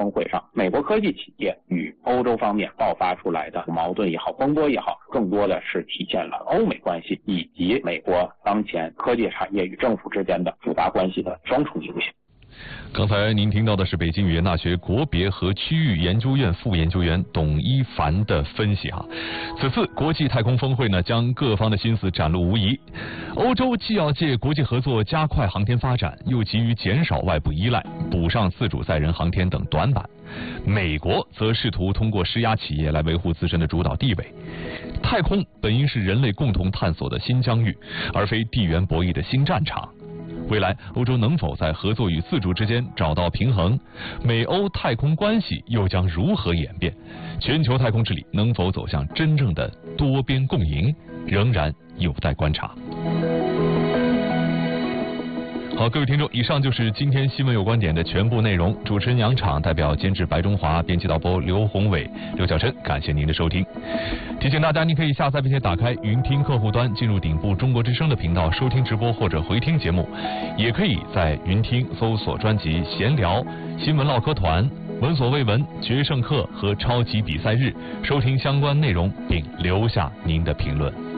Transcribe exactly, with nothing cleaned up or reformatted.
峰会上，美国科技企业与欧洲方面爆发出来的矛盾也好，风波也好，更多的是体现了欧美关系以及美国当前科技产业与政府之间的复杂关系的双重影响。 刚才您听到的是北京语言大学国别和区域研究院副研究员董一凡的分析哈。此次国际太空峰会呢，将各方的心思展露无遗。欧洲既要借国际合作加快航天发展，又急于减少外部依赖，补上自主载人航天等短板。美国则试图通过施压企业来维护自身的主导地位。太空本应是人类共同探索的新疆域，而非地缘博弈的新战场。未来欧洲能否在合作与自主之间找到平衡？美欧太空关系又将如何演变？全球太空治理能否走向真正的多边共赢，仍然有待观察。好，各位听众，以上就是今天新闻有观点的全部内容。主持人杨昶，代表监制白中华，编辑导播刘宏伟、刘晓琛，感谢您的收听。提醒大家，您可以下载并且打开云听客户端，进入顶部中国之声的频道收听直播或者回听节目，也可以在云听搜索专辑闲聊、新闻唠嗑团、闻所未闻、决胜课和超级比赛日，收听相关内容并留下您的评论。